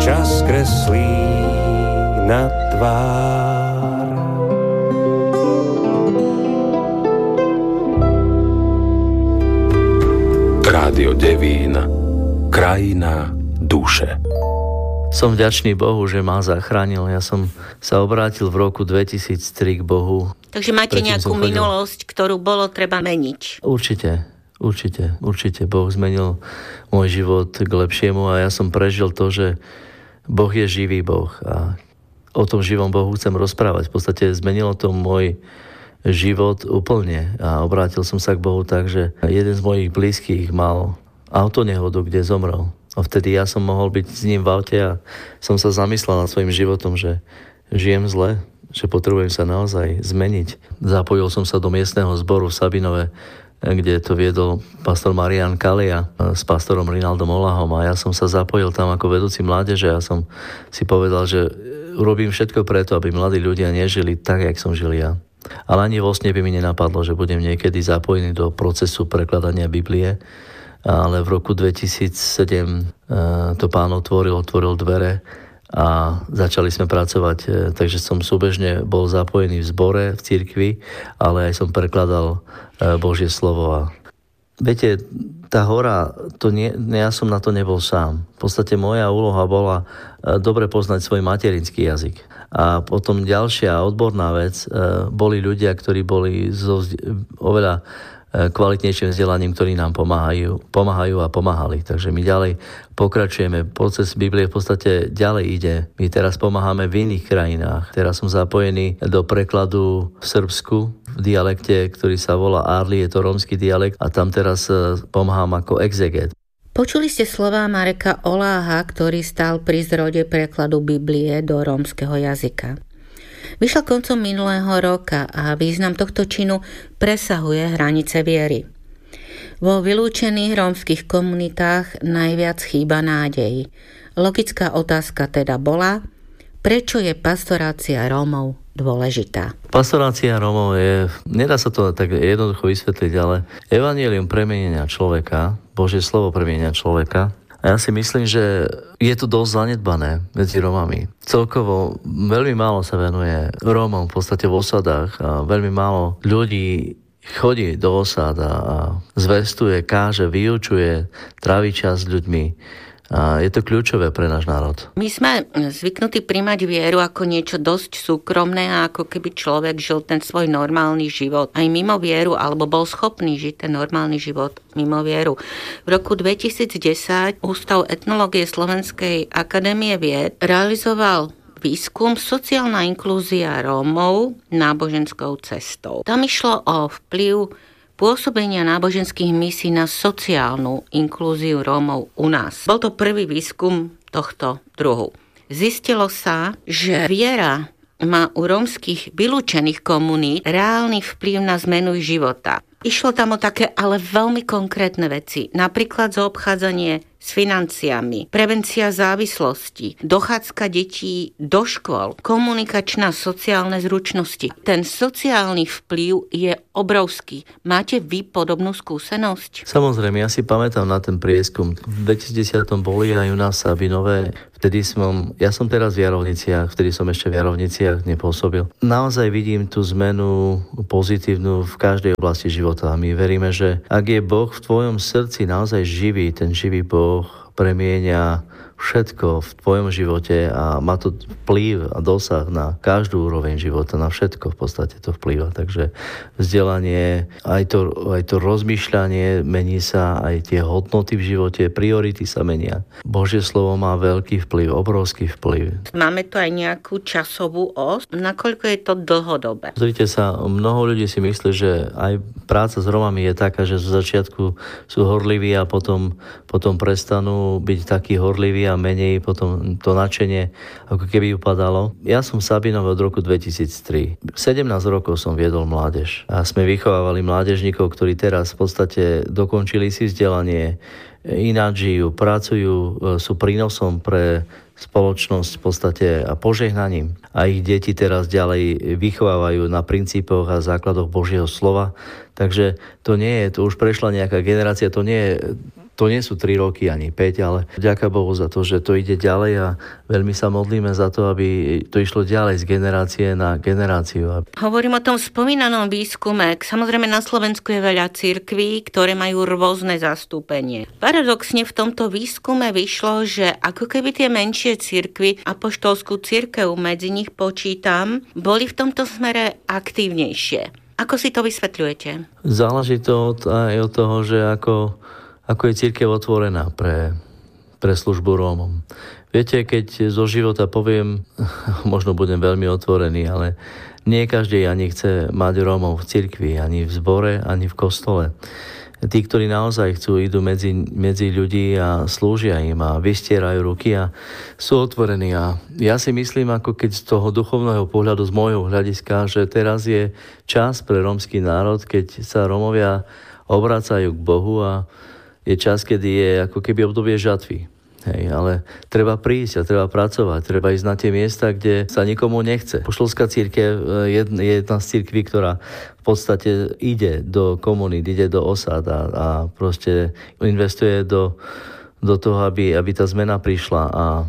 čas kreslí na tvár. Rádio Devín, krajina duše. Som vďačný Bohu, že ma zachránil. Ja som sa obrátil v roku 2003 k Bohu. Takže máte nejakú minulosť, ktorú bolo treba meniť? Určite. Boh zmenil môj život k lepšiemu a ja som prežil to, že Boh je živý Boh a o tom živom Bohu chcem rozprávať. V podstate zmenilo to môj život úplne a obrátil som sa k Bohu tak, že jeden z mojich blízkych mal autonehodu, kde zomrel. A vtedy ja som mohol byť s ním v aute a som sa zamyslel nad svojim životom, že žijem zle, že potrebujem sa naozaj zmeniť. Zapojil som sa do miestneho zboru v Sabinove, kde to viedol pastor Marián Kalia s pastorom Rinaldom Olahom a ja som sa zapojil tam ako vedúci mládeže a som si povedal, že urobím všetko preto, aby mladí ľudia nežili tak, jak som žil ja. Ale ani vo sne by mi nenapadlo, že budem niekedy zapojený do procesu prekladania Biblie, ale v roku 2007 to Pán otvoril dvere a začali sme pracovať, takže som súbežne bol zapojený v zbore, v cirkvi, ale aj som prekladal Božie slovo. A viete, tá hora, ja som na to nebol sám. V podstate moja úloha bola dobre poznať svoj materinský jazyk. A potom ďalšia odborná vec, boli ľudia, ktorí boli oveľa kvalitnejším vzdelaním, ktorí nám pomáhajú a pomáhali. Takže my ďalej pokračujeme. Proces Biblie v podstate ďalej ide. My teraz pomáhame v iných krajinách. Teraz som zapojený do prekladu v Srbsku, v dialekte, ktorý sa volá Árli, je to rómsky dialekt a tam teraz pomáham ako exeget. Počuli ste slová Mareka Oláha, ktorý stál pri zrode prekladu Biblie do rómskeho jazyka. Vyšla koncom minulého roka a význam tohto činu presahuje hranice viery. Vo vylúčených rómskych komunitách najviac chýba nádej. Logická otázka teda bola, prečo je pastorácia Rómov dôležitá? Pastorácia Rómov nedá sa to tak jednoducho vysvetliť, ale evanjelium premienia človeka, Božie slovo premienia človeka. A ja si myslím, že je to dosť zanedbané medzi Rómami. Celkovo veľmi málo sa venuje Rómom v podstate v osadách a veľmi málo ľudí chodí do osád a zvestuje, káže, vyučuje, trávi čas s ľuďmi. A je to kľúčové pre náš národ. My sme zvyknutí príjmať vieru ako niečo dosť súkromné a ako keby človek žil ten svoj normálny život aj mimo vieru, alebo bol schopný žiť ten normálny život mimo vieru. V roku 2010 Ústav etnológie Slovenskej akadémie vied realizoval výskum Sociálna inklúzia Rómov náboženskou cestou. Tam išlo o vplyv pôsobenia náboženských misií na sociálnu inklúziu Rómov u nás. Bol to prvý výskum tohto druhu. Zistilo sa, že viera má u rómskych vylúčených komunít reálny vplyv na zmenu života. Išlo tam o také ale veľmi konkrétne veci, napríklad zaobchádzanie s financiami, prevencia závislosti, dochádzka detí do škôl, komunikačná sociálne zručnosti. Ten sociálny vplyv je obrovský. Máte vy podobnú skúsenosť? Samozrejme, ja si pamätám na ten prieskum. V 2010 boli aj u nás Sabinové. Ja som teraz v Jarovniciach, vtedy som ešte v Jarovniciach nepôsobil. Naozaj vidím tú zmenu pozitívnu v každej oblasti života. A my veríme, že ak je Boh v tvojom srdci naozaj živý, ten živý Boh premieňa všetko v tvojom živote a má to vplyv a dosah na každú úroveň života, na všetko v podstate to vplyva. Takže vzdelanie, aj to rozmýšľanie mení sa, aj tie hodnoty v živote, priority sa menia. Božie slovo má veľký vplyv, obrovský vplyv. Máme tu aj nejakú časovú os? Nakoľko je to dlhodobé? Pozrite sa, mnoho ľudí si myslí, že aj práca s Rómami je taká, že zo začiatku sú horliví a potom prestanú byť takí horliví a menej potom to nadšenie ako keby upadalo. Ja som v Sabinove od roku 2003. 17 rokov som viedol mládež a sme vychovávali mládežníkov, ktorí teraz v podstate dokončili si vzdelanie, ináč žijú, pracujú, sú prínosom pre spoločnosť v podstate a požehnaním. A ich deti teraz ďalej vychovávajú na princípoch a základoch Božieho slova. Takže to už prešla nejaká generácia, to nie je To nie sú 3 roky ani 5, ale vďaka Bohu za to, že to ide ďalej a veľmi sa modlíme za to, aby to išlo ďalej z generácie na generáciu. Hovorím o tom spomínanom výskume. Samozrejme na Slovensku je veľa cirkví, ktoré majú rôzne zastúpenie. Paradoxne v tomto výskume vyšlo, že ako keby tie menšie cirkvi, apoštolskú cirkev medzi nich počítam, boli v tomto smere aktívnejšie. Ako si to vysvetľujete? Záleží to aj od toho, že ako je cirkev otvorená pre službu Rómom. Viete, keď zo života poviem, možno budem veľmi otvorený, ale nie každý ani chce mať Rómov v cirkvi, ani v zbore, ani v kostole. Tí, ktorí naozaj chcú, idú medzi ľudí a slúžia im a vystierajú ruky a sú otvorení. A ja si myslím, ako keď z toho duchovného pohľadu, z môjho hľadiska, že teraz je čas pre rómsky národ, keď sa Rómovia obracajú k Bohu a je čas, kedy je ako keby obdobie žatvy. Hej, ale treba prísť a treba pracovať, treba ísť na tie miesta, kde sa nikomu nechce. Apoštolská cirkev je jedna z cirkví, ktorá v podstate ide do komunít, ide do osád a proste investuje do toho, aby tá zmena prišla.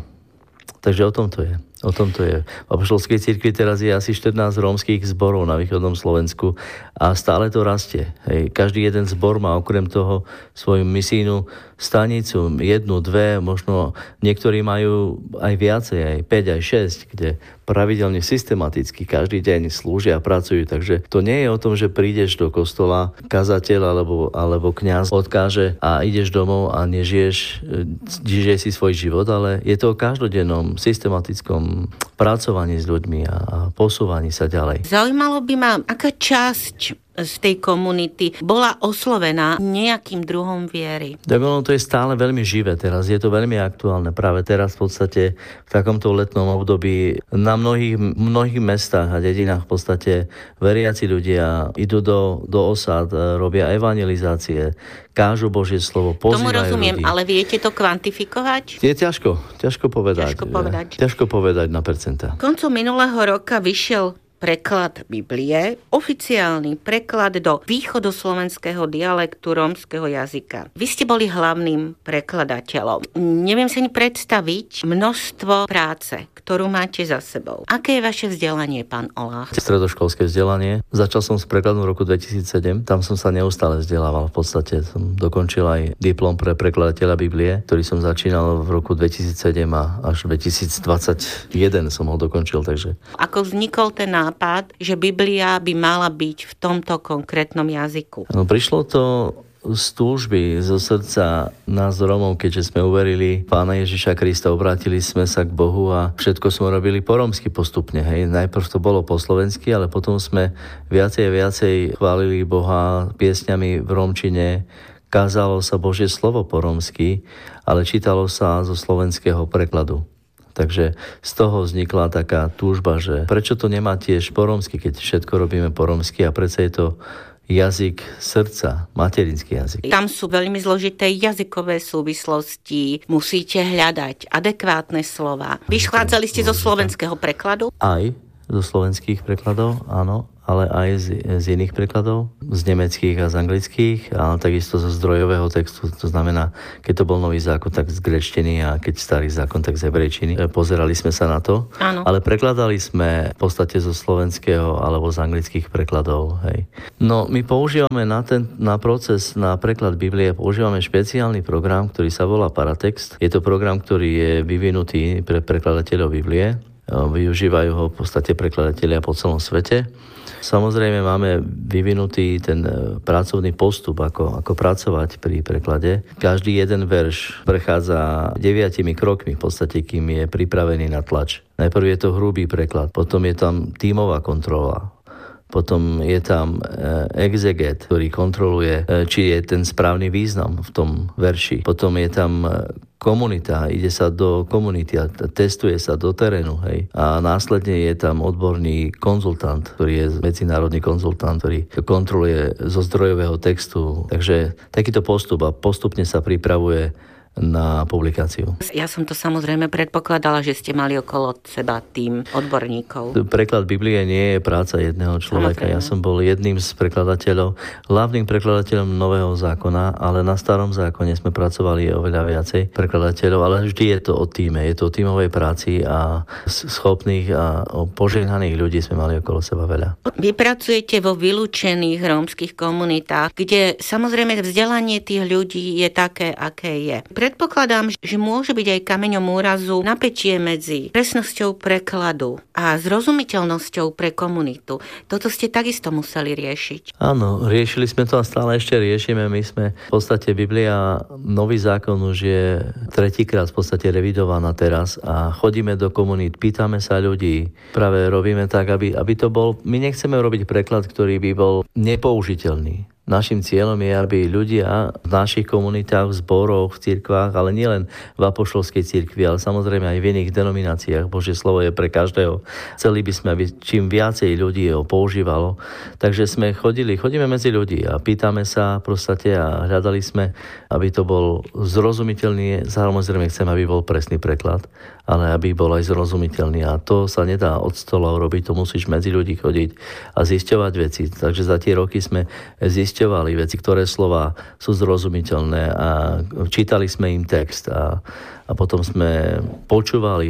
Takže o tom to je. V apoštolskej cirkvi teraz je asi 14 rómskych zborov na východnom Slovensku a stále to rastie. Hej. Každý jeden zbor má okrem toho svoju misijnú stanicu, 1, 2, možno niektorí majú aj viacej, aj 5, aj 6, kde pravidelne, systematicky každý deň slúžia a pracujú. Takže to nie je o tom, že prídeš do kostola, kazateľ alebo kňaz odkáže a ideš domov a žiješ si svoj život, ale je to o každodennom, systematickom pracovaní s ľuďmi a posúvaní sa ďalej. Zaujímalo by ma, aká časť z tej komunity bola oslovená nejakým druhom viery. Tak ono to je stále veľmi živé teraz, je to veľmi aktuálne. Práve teraz v podstate v takomto letnom období na mnohých mestách a dedinách v podstate veriaci ľudia idú do osád, robia evangelizácie, kážu Božie slovo, pozývajú ľudí. Tomu rozumiem, ale viete to kvantifikovať? Je ťažko povedať. Ťažko povedať na percentá. Koncom minulého roka vyšiel preklad Biblie, oficiálny preklad do východoslovenského dialektu rómskeho jazyka. Vy ste boli hlavným prekladateľom. Neviem si ani predstaviť množstvo práce, ktorú máte za sebou. Aké je vaše vzdelanie, pán Olach? Stredoškolské vzdelanie. Začal som s prekladom v roku 2007. Tam som sa neustále vzdelával. V podstate som dokončil aj diplom pre prekladateľa Biblie, ktorý som začínal v roku 2007 a až 2021 som ho dokončil. Takže. Ako vznikol ten nápad, že Biblia by mala byť v tomto konkrétnom jazyku? No, prišlo to z túžby, zo srdca nás Rómov, keďže sme uverili Pána Ježiša Krista, obrátili sme sa k Bohu a všetko sme robili po rómsky postupne. Hej. Najprv to bolo po slovensky, ale potom sme viacej chválili Boha piesňami v rómčine, kázalo sa Božie slovo po rómsky, ale čítalo sa zo slovenského prekladu. Takže z toho vznikla taká túžba, že prečo to nemá tiež po rómsky, keď všetko robíme po rómsky a predsa je to jazyk srdca, materinský jazyk. Tam sú veľmi zložité jazykové súvislosti, musíte hľadať adekvátne slova. Vychádzali ste zo slovenského prekladu? Aj zo slovenských prekladov, áno, ale aj z iných prekladov, z nemeckých a z anglických, ale takisto zo zdrojového textu, to znamená, keď to bol nový zákon, tak z gréčtiny a keď starý zákon, tak z hebrejčiny. Pozerali sme sa na to, áno. Ale prekladali sme v podstate zo slovenského alebo z anglických prekladov. Hej. No, my používame na proces, na preklad Biblie, používame špeciálny program, ktorý sa volá Paratext. Je to program, ktorý je vyvinutý pre prekladateľov Biblie. Využívajú ho v podstate prekladatelia po celom svete. Samozrejme máme vyvinutý ten pracovný postup, ako pracovať pri preklade. Každý jeden verš prechádza 9 krokmi v podstate, kým je pripravený na tlač. Najprv je to hrubý preklad, potom je tam tímová kontrola, potom je tam exeget, ktorý kontroluje, či je ten správny význam v tom verši. Potom je tam komunita, ide sa do komunity a testuje sa do terénu. Hej. A následne je tam odborný konzultant, ktorý je medzinárodný konzultant, ktorý kontroluje zo zdrojového textu. Takže takýto postup a postupne sa pripravuje na publikáciu. Ja som to samozrejme predpokladala, že ste mali okolo seba tým odborníkov. Preklad Biblie nie je práca jedného človeka. Samozrejme. Ja som bol jedným z prekladateľov, hlavným prekladateľom Nového zákona, ale na Starom zákone sme pracovali oveľa viacej prekladateľov, ale vždy je to o tíme, je to o tímovej práci a schopných a požehnaných ľudí sme mali okolo seba veľa. Vy pracujete vo vylúčených rómskych komunitách, kde samozrejme vzdelanie tých ľudí je také, aké je. Predpokladám, že môže byť aj kameňom úrazu napätie medzi presnosťou prekladu a zrozumiteľnosťou pre komunitu. Toto ste takisto museli riešiť. Áno, riešili sme to a stále ešte riešime. My sme v podstate Biblia, Nový zákon už je tretíkrát v podstate revidovaná teraz a chodíme do komunít, pýtame sa ľudí. Práve robíme tak, aby to bol... My nechceme robiť preklad, ktorý by bol nepoužiteľný. Naším cieľom je, aby ľudia v našich komunitách, v zboroch, v cirkvách, ale nielen v apoštolskej cirkvi, ale samozrejme aj v iných denomináciách. Božie slovo je pre každého. Chceli by sme, aby čím viacej ľudí ho používalo. Takže chodíme medzi ľudí a pýtame sa prostate a hľadali sme, aby to bol zrozumiteľný. Samozrejme chcem, aby bol presný preklad, ale aby bol aj zrozumiteľný. A to sa nedá od stola urobiť, to musíš medzi ľudí chodiť a zisťovať veci. Takže za tie roky sme zisťovali veci, ktoré slova sú zrozumiteľné a čítali sme im text a potom sme počúvali,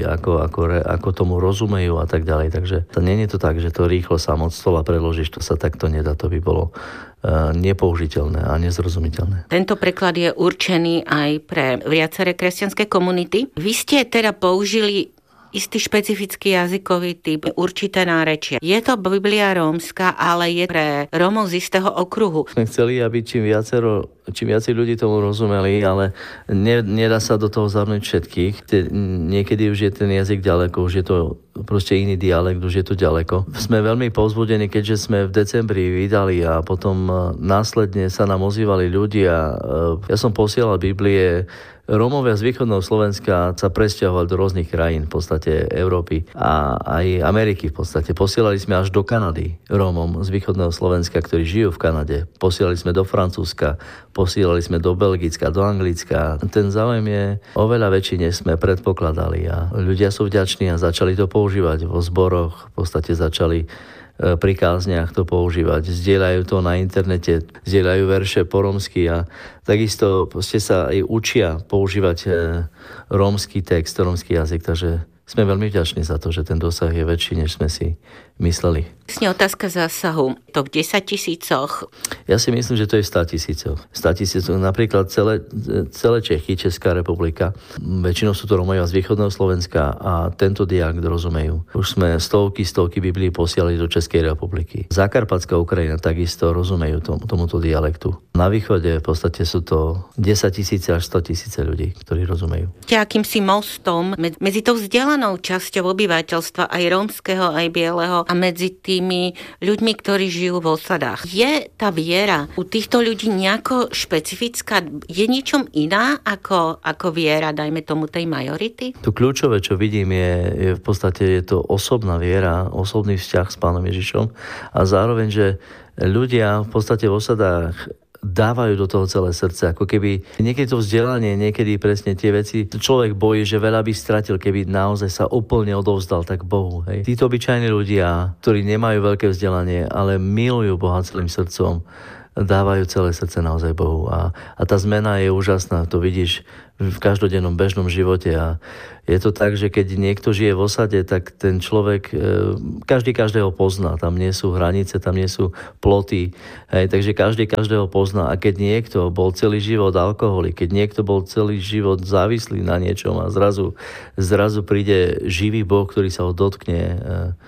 ako tomu rozumejú a tak ďalej. Takže to nie je to tak, že to rýchlo sám od stola preložíš, to sa takto nedá, to by bolo nepoužiteľné a nezrozumiteľné. Tento preklad je určený aj pre viaceré kresťanské komunity. Vy ste teda použili istý špecifický jazykový typ, určité nárečie. Je to Biblia rómska, ale je pre Rómov z istého okruhu. Sme chceli, aby čím viacej ľudí tomu rozumeli, ale nedá sa do toho zahrnúť všetkých. Niekedy už je ten jazyk ďaleko, už je to proste iný dialekt, už je to ďaleko. Sme veľmi povzbudení, keďže sme v decembri vydali a potom následne sa nám ozývali ľudia. Ja som posielal Biblie. Rómovia z východného Slovenska sa presťahovali do rôznych krajín, v podstate Európy a aj Ameriky v podstate. Posielali sme až do Kanady Rómom z východného Slovenska, ktorí žijú v Kanade. Posielali sme do Francúzska, posielali sme do Belgicka, do Anglicka. Ten záujem je oveľa väčší, než sme predpokladali a ľudia sú vďační a začali to používať vo zboroch, v podstate začali pri kázniach to používať. Zdieľajú to na internete, zdieľajú verše po rómsky a takisto sa aj učia používať rómsky text, rómsky jazyk, takže sme veľmi vďační za to, že ten dosah je väčší, než sme si mysleli. Vlastne otázka zásahu. To v 10 000. Ja si myslím, že to je v 100 000. 100 000, napríklad celé Čechy, Česká republika. Väčšinou sú to Rómovia z východného Slovenska a tento dialekt rozumejú. Už sme stovky Biblií posielali do Českej republiky. Zakarpatská Ukrajina takisto rozumejú tomuto dialektu. Na východe v podstate sú to 10 000 až 100 000 ľudí, ktorí rozumejú. Akýmsi mostom medzi tou vzdelanou časťou obyvateľstva aj rómskeho, aj bieleho a medzi tými ľuďmi, ktorí žijú v osadách. Je tá viera u týchto ľudí nejako špecifická? Je niečom iná ako viera, dajme tomu, tej majority? To kľúčové, čo vidím, je v podstate je to osobná viera, osobný vzťah s Pánom Ježišom a zároveň, že ľudia v podstate v osadách dávajú do toho celé srdce, ako keby niekedy to vzdelanie, niekedy presne tie veci, človek bojí, že veľa by stratil, keby naozaj sa úplne odovzdal tak Bohu. Hej. Títo obyčajní ľudia, ktorí nemajú veľké vzdelanie, ale milujú Boha celým srdcom, dávajú celé srdce naozaj Bohu. A tá zmena je úžasná, to vidíš v každodennom bežnom živote a je to tak, že keď niekto žije v osade, tak ten človek, každý každého pozná, tam nie sú hranice, tam nie sú ploty, hej, takže každý každého pozná a keď niekto bol celý život alkoholik, keď niekto bol celý život závislý na niečom a zrazu príde živý Boh, ktorý sa ho dotkne,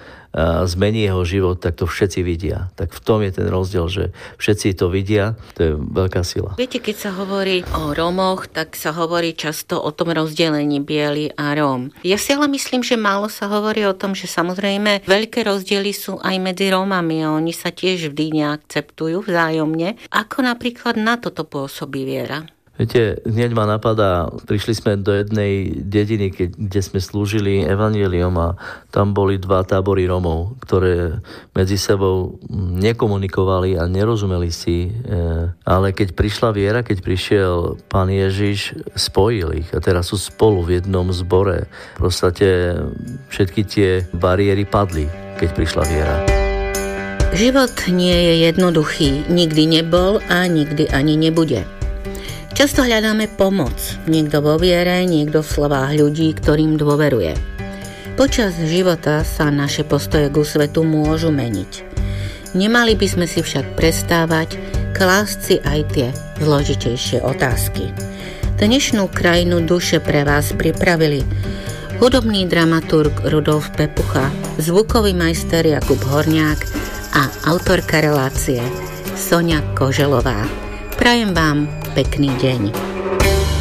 zmení jeho život, tak to všetci vidia. Tak v tom je ten rozdiel, že všetci to vidia, to je veľká sila. Viete, keď sa hovorí o Rómoch, tak sa hovorí často o tom rozdelení biely a Róm. Ja si ale myslím, že málo sa hovorí o tom, že samozrejme veľké rozdiely sú aj medzi Rómami a oni sa tiež vždy neakceptujú vzájomne. Ako napríklad na toto pôsobí viera? Viete, hneď ma napadá, prišli sme do jednej dediny, kde sme slúžili evanjeliom a tam boli 2 tábory Rómov, ktoré medzi sebou nekomunikovali a nerozumeli si, ale keď prišla viera, keď prišiel Pán Ježiš, spojil ich a teraz sú spolu v jednom zbore. V podstate všetky tie bariéry padli, keď prišla viera. Život nie je jednoduchý, nikdy nebol a nikdy ani nebude. Často hľadáme pomoc, niekto vo viere, niekto v slovách ľudí, ktorým dôveruje. Počas života sa naše postoje ku svetu môžu meniť. Nemali by sme si však prestávať klásť si aj tie zložitejšie otázky. Dnešnú krajinu duše pre vás pripravili hudobný dramaturg Rudolf Pepucha, zvukový majster Jakub Horňák a autorka relácie Soňa Koželová. Prajem vám pekný deň.